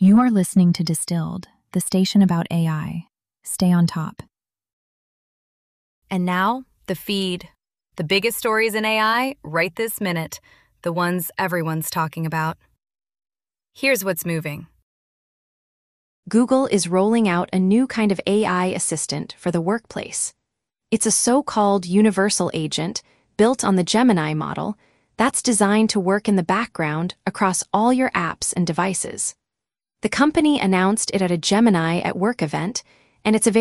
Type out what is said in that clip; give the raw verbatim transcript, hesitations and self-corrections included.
You are listening to Distilled, the station about A I. Stay on top. And now, the feed. The biggest stories in A I right this minute, the ones everyone's talking about. Here's what's moving. Google is rolling out a new kind of A I assistant for the workplace. It's a so-called universal agent built on the Gemini model that's designed to work in the background across all your apps and devices. The company announced it at a Gemini at Work event, and it's available